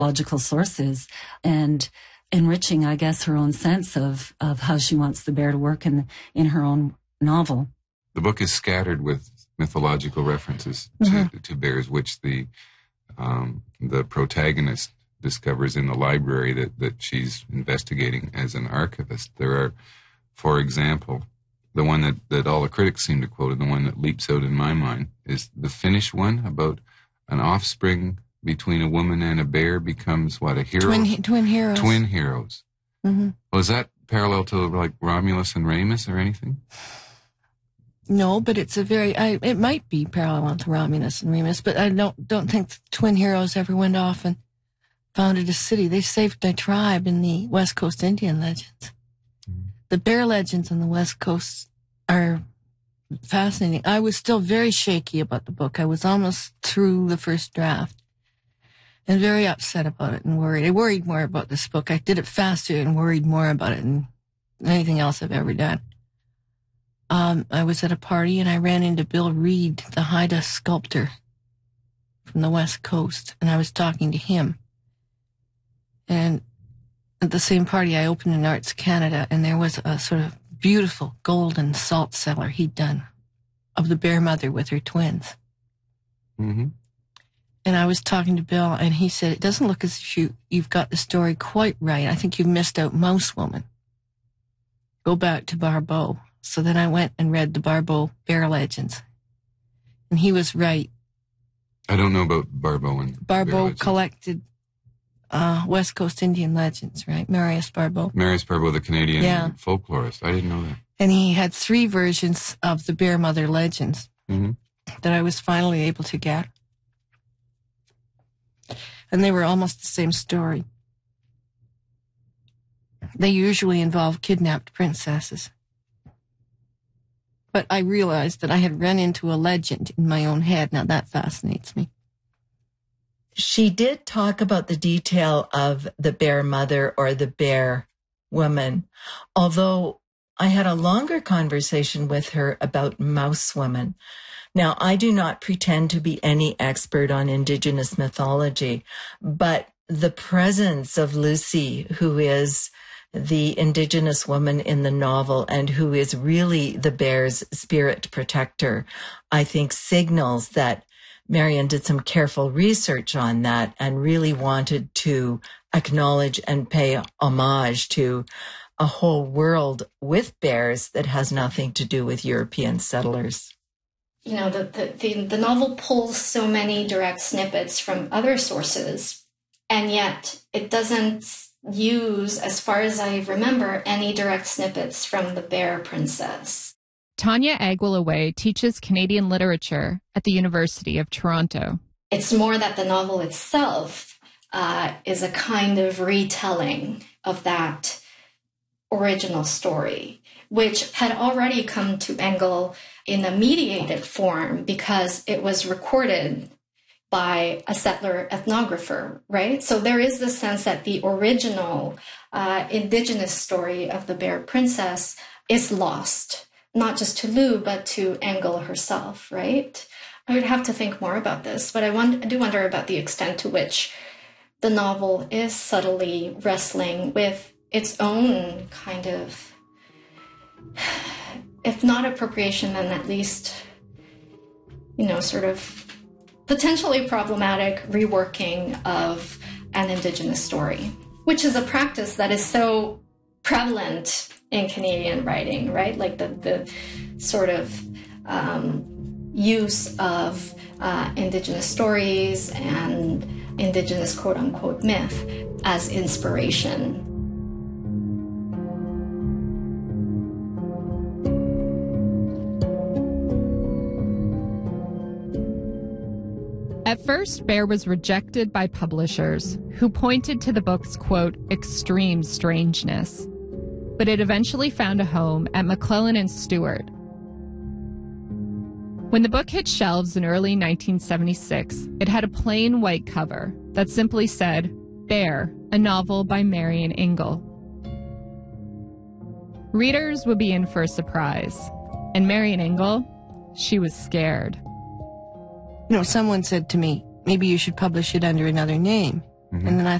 mythological sources and enriching, I guess, her own sense of how she wants the bear to work in her own novel. The book is scattered with mythological references to bears, which the protagonist discovers in the library that she's investigating as an archivist. There are, for example, the one that all the critics seem to quote, and the one that leaps out in my mind, is the Finnish one about an offspring between a woman and a bear becomes, what, a hero? Twin heroes. Twin heroes. Mm-hmm. Well, is that parallel to, like, Romulus and Remus or anything? No, but it's it might be parallel to Romulus and Remus, but I don't think the twin heroes ever went off and founded a city. They saved their tribe in the West Coast Indian legends. Mm-hmm. The bear legends on the West Coast are fascinating. I was still very shaky about the book. I was almost through the first draft and very upset about it and worried. I worried more about this book. I did it faster and worried more about it than anything else I've ever done. I was at a party and I ran into Bill Reed, the Haida sculptor from the West Coast, and I was talking to him. And at the same party, I opened an Arts Canada, and there was a sort of beautiful golden salt cellar he'd done of the bear mother with her twins. Mm-hmm. And I was talking to Bill, and he said, it doesn't look as if you've got the story quite right. I think you've missed out Mouse Woman. Go back to Barbeau. So then I went and read the Barbeau bear legends. And he was right. I don't know about Barbeau and Barbeau collected West Coast Indian legends, right? Marius Barbeau. Marius Barbeau, the Canadian folklorist. I didn't know that. And he had 3 versions of the bear mother legends that I was finally able to get. And they were almost the same story. They usually involve kidnapped princesses. But I realized that I had run into a legend in my own head. Now that fascinates me. She did talk about the detail of the bear mother or the bear woman, although I had a longer conversation with her about Mouse Woman. Now, I do not pretend to be any expert on Indigenous mythology, but the presence of Lucy, who is the Indigenous woman in the novel and who is really the bear's spirit protector, I think signals that Marion did some careful research on that and really wanted to acknowledge and pay homage to a whole world with bears that has nothing to do with European settlers. You know, the novel pulls so many direct snippets from other sources, and yet it doesn't use, as far as I remember, any direct snippets from the Bear Princess. Tanya Aguilaway teaches Canadian literature at the University of Toronto. It's more that the novel itself is a kind of retelling of that original story, which had already come to Engel in a mediated form because it was recorded by a settler ethnographer, right? So there is the sense that the original Indigenous story of the Bear Princess is lost, not just to Lou, but to Engel herself, right? I would have to think more about this, but I do wonder about the extent to which the novel is subtly wrestling with its own kind of, if not appropriation, then at least, you know, sort of potentially problematic reworking of an Indigenous story, which is a practice that is so prevalent in Canadian writing, right? Like the sort of use of Indigenous stories and Indigenous quote-unquote myth as inspiration. At first, Bear was rejected by publishers who pointed to the book's, quote, extreme strangeness. But it eventually found a home at McClellan and Stewart. When the book hit shelves in early 1976, it had a plain white cover that simply said, Bear, a novel by Marion Engel. Readers would be in for a surprise. And Marion Engel, she was scared. You know, someone said to me, maybe you should publish it under another name. And then I